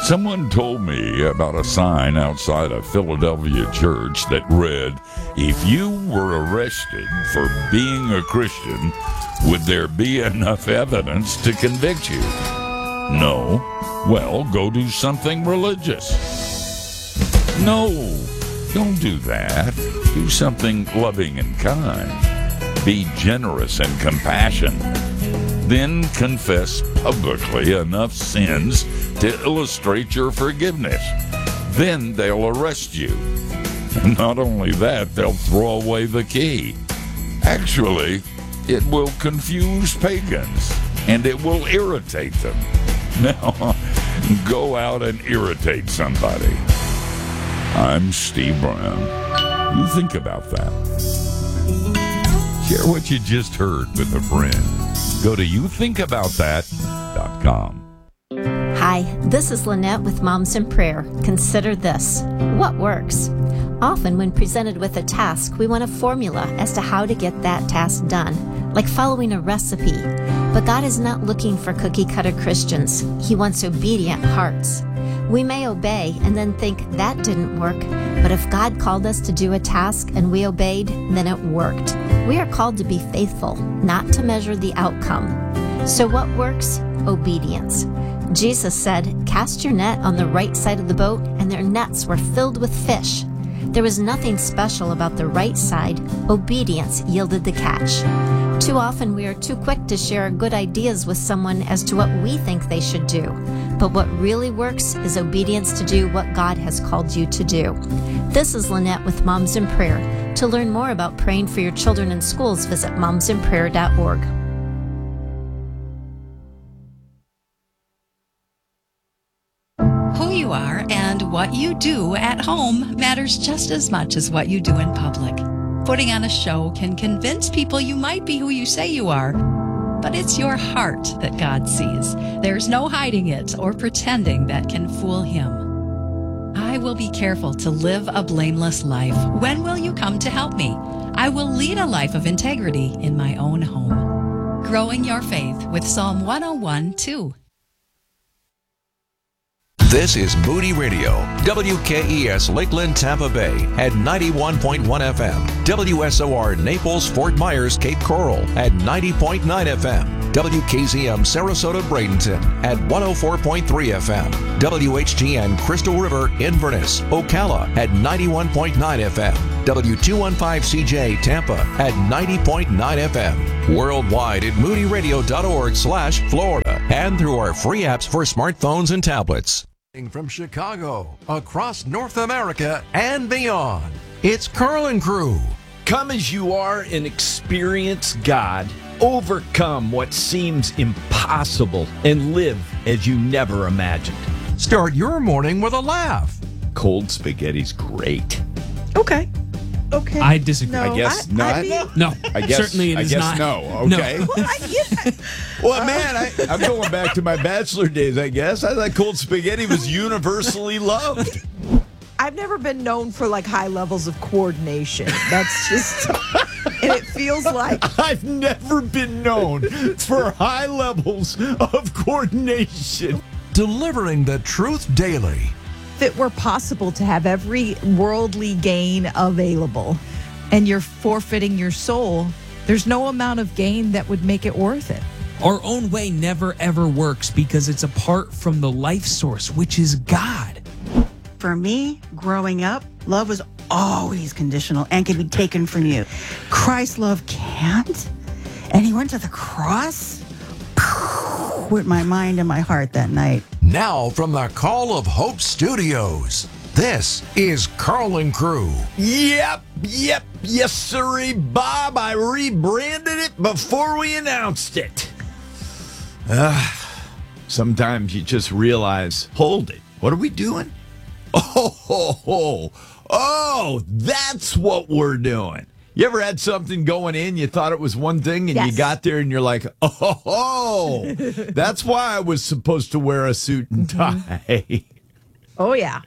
Someone told me about a sign outside a Philadelphia church that read, "If you were arrested for being a Christian, would there be enough evidence to convict you?" No. Well, go do something religious. No, don't do that. Do something loving and kind. Be generous and compassionate. Then confess publicly enough sins to illustrate your forgiveness. Then they'll arrest you. And not only that, they'll throw away the key. Actually, it will confuse pagans, and it will irritate them. Now, go out and irritate somebody. I'm Steve Brown. You think about that. Share what you just heard with a friend. Go to youthinkaboutthat.com. Hi, this is Lynette with Moms in Prayer. Consider this. What works? Often when presented with a task, we want a formula as to how to get that task done, like following a recipe. But God is not looking for cookie-cutter Christians. He wants obedient hearts. We may obey and then think that didn't work, but if God called us to do a task and we obeyed, then it worked. We are called to be faithful, not to measure the outcome. So what works? Obedience. Jesus said, "Cast your net on the right side of the boat," and their nets were filled with fish. There was nothing special about the right side. Obedience yielded the catch. Too often we are too quick to share our good ideas with someone as to what we think they should do. But what really works is obedience to do what God has called you to do. This is Lynette with Moms in Prayer. To learn more about praying for your children in schools, visit momsinprayer.org. Who you are and what you do at home matters just as much as what you do in public. Putting on a show can convince people you might be who you say you are, but it's your heart that God sees. There's no hiding it or pretending that can fool Him. I will be careful to live a blameless life. When will you come to help me? I will lead a life of integrity in my own home. Growing your faith with Psalm 101:2. This is Moody Radio, WKES Lakeland, Tampa Bay at 91.1 FM, WSOR Naples, Fort Myers, Cape Coral at 90.9 FM, WKZM Sarasota, Bradenton at 104.3 FM, WHGN Crystal River, Inverness, Ocala at 91.9 FM, W215CJ Tampa at 90.9 FM, worldwide at moodyradio.org/Florida, and through our free apps for smartphones and tablets. From Chicago, across North America, and beyond, it's Carl and Crew. Come as you are and experience God. Overcome what seems impossible and live as you never imagined. Start your morning with a laugh. Cold spaghetti's great. Okay. I disagree. No, I guess not. No, I guess, certainly it is not. No. Okay. Well, Well, man, I'm going back to my bachelor days, I guess. I thought cold spaghetti was universally loved. I've never been known for like high levels of coordination. That's just, and it feels like I've never been known for high levels of coordination. Delivering the truth daily. if it were possible to have every worldly gain available and you're forfeiting your soul, there's no amount of gain that would make it worth it. Our own way never ever works because it's apart from the life source, which is God. For me, growing up, love was always conditional and can be taken from you. Christ's love can't. And he went to the cross with my mind and my heart that night. Now from the Call of Hope Studios, this is Carl and Crew. Yep, yes, sirree, Bob. I rebranded it before we announced it. Sometimes you just realize, hold it, what are we doing? Oh, that's what we're doing. You ever had something going in, you thought it was one thing, and Yes. you got there and you're like, that's why I was supposed to wear a suit and tie. Oh, yeah.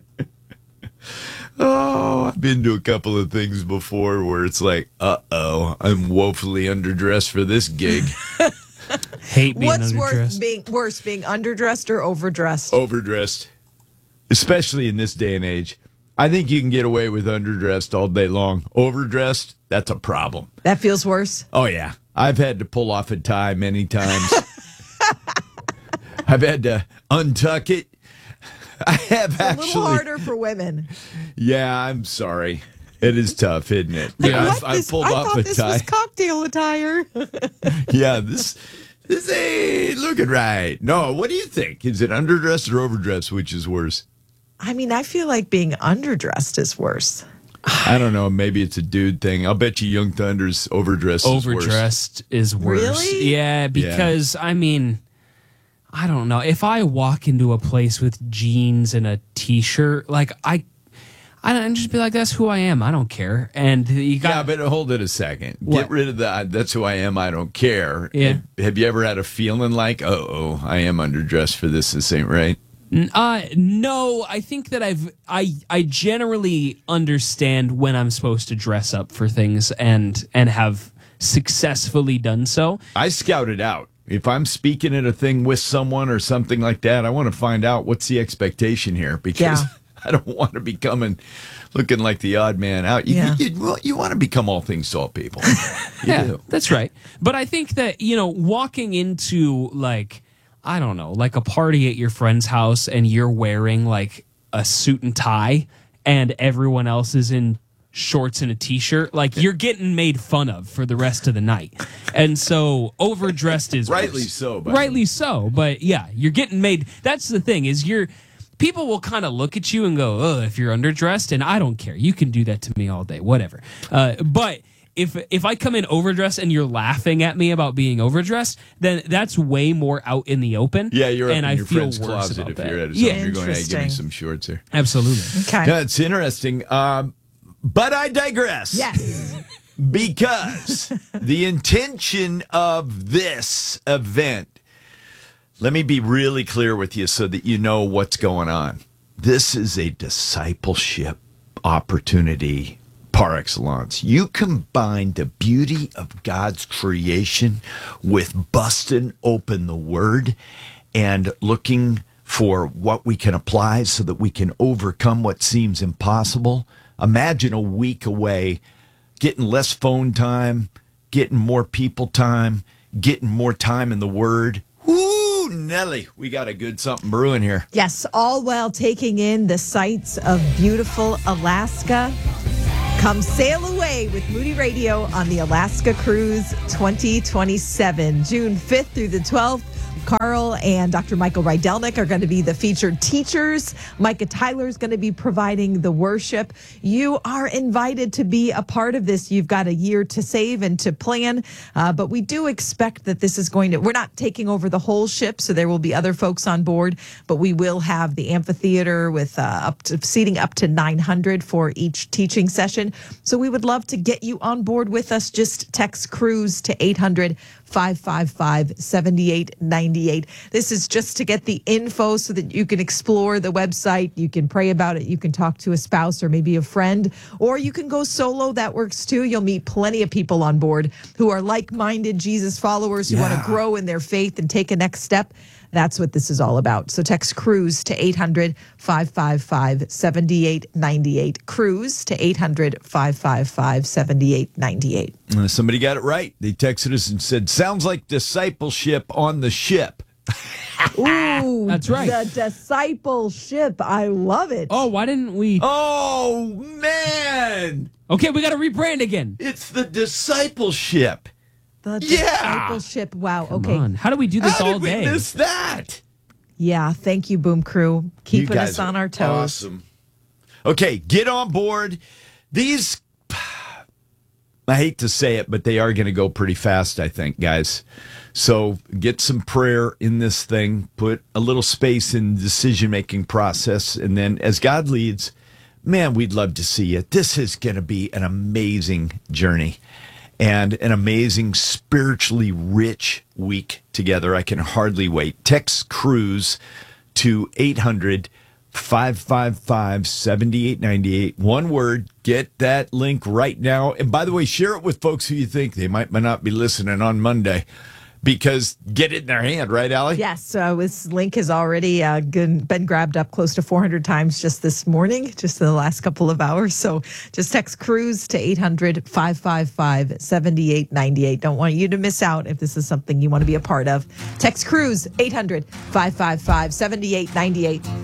Oh, I've been to a couple of things before where it's like, I'm woefully underdressed for this gig. Hate being What's underdressed. worse, being underdressed or overdressed? Overdressed, especially in this day and age. I think you can get away with underdressed all day long. Overdressed, that's a problem. That feels worse. Oh, yeah. I've had to pull off a tie many times. I've had to untuck it. I have A little harder for women. Yeah, I'm sorry. It is tough, isn't it? Yeah. I pulled I off thought a this tie. was cocktail attire. Yeah, this ain't looking right. No, what do you think? Is it underdressed or overdressed? Which is worse? I mean, I feel like being underdressed is worse. I don't know. Maybe it's a dude thing. I'll bet you Young Thunder's overdressed. Overdressed is worse. Really? Yeah, because I mean, I don't know. If I walk into a place with jeans and a t-shirt, like I just be like, that's who I am. I don't care. And you got Yeah, but hold it a second. What? Get rid of that. That's who I am. I don't care. Yeah. Have you ever had a feeling like, I am underdressed for this? This ain't right. No, I think that I generally understand when I'm supposed to dress up for things and have successfully done so. I scout it out. If I'm speaking at a thing with someone or something like that, I want to find out what's the expectation here because Yeah. I don't want to be looking like the odd man out. You want to become all things to all people. Yeah, do. that's right. But I think that, walking into like, I don't know, like a party at your friend's house and you're wearing like a suit and tie and everyone else is in shorts and a t-shirt, like you're getting made fun of for the rest of the night. And so overdressed is Rightly worse. so, by Rightly so. But yeah, you're getting made. That's the thing is people will kind of look at you and go, oh, if you're underdressed, and I don't care. You can do that to me all day, whatever. But if I come in overdressed and you're laughing at me about being overdressed, then that's way more out in the open. Yeah, you're up and in I your feel friend's worse closet about if that. you're at his Yeah, home. You're going, hey, give me Interesting. some shorts here. absolutely. Okay. Yeah, it's interesting. But I digress. Yes. Because the intention of this event, let me be really clear with you so that you know what's going on. This is a discipleship opportunity par excellence. You combine the beauty of God's creation with busting open the Word and looking for what we can apply so that we can overcome what seems impossible. Imagine a week away, getting less phone time, getting more people time, getting more time in the Word. Woo, Nelly, we got a good something brewing here. Yes, all while taking in the sights of beautiful Alaska. Come sail away with Moody Radio on the Alaska Cruise 2027, June 5th through the 12th. Carl and Dr. Michael Rydelnik are going to be the featured teachers. Micah Tyler is going to be providing the worship. You are invited to be a part of this. You've got a year to save and to plan, but we do expect that this is we're not taking over the whole ship, so there will be other folks on board, but we will have the amphitheater with seating up to 900 for each teaching session. So we would love to get you on board with us. Just text cruise to 800-555-7898. This is just to get the info so that you can explore the website. You can pray about it. You can talk to a spouse or maybe a friend, or you can go solo. That works too. You'll meet plenty of people on board who are like-minded Jesus followers who want to grow in their faith and take a next step. That's what this is all about. So text cruise to 800-555-7898. Cruise to 800-555-7898. Somebody got it right. They texted us and said, sounds like discipleship on the ship. Ooh, That's right. The discipleship. I love it. Oh, why didn't we? Oh, man. Okay, we got to rebrand again. It's the discipleship. The Yeah. discipleship. Wow. Come Okay. on. How do we do this How all did we day? miss that? Yeah. Thank you, Boom Crew. Keeping You guys us on are our toes. Awesome. Okay, get on board. These, I hate to say it, but they are going to go pretty fast, I think, guys. So get some prayer in this thing. Put a little space in the decision-making process. And then as God leads, man, we'd love to see you. This is going to be an amazing journey and an amazing, spiritually rich week together. I can hardly wait. Text Cruise to 800-555-7898. One word. Get that link right now. And by the way, share it with folks who you think they might not be listening on Monday. because get it in their hand, right, Allie? Yes, this link has already been grabbed up close to 400 times just this morning, just in the last couple of hours. So just text Cruise to 800-555-7898. Don't want you to miss out if this is something you want to be a part of. Text Cruise, 800-555-7898.